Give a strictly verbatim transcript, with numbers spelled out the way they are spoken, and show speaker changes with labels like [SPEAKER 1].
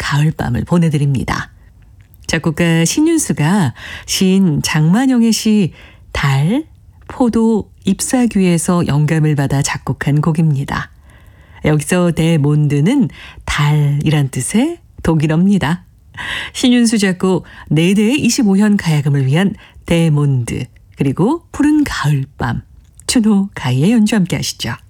[SPEAKER 1] 가을밤을 보내드립니다. 작곡가 신윤수가 시인 장만영의 시 달, 포도, 잎사귀에서 영감을 받아 작곡한 곡입니다. 여기서 데몬드는 달이란 뜻의 독일어입니다. 신윤수 작곡 네 대의 이십오 현 가야금을 위한 데몬드, 그리고 푸른 가을밤, 춘호 가희의 연주 함께 하시죠.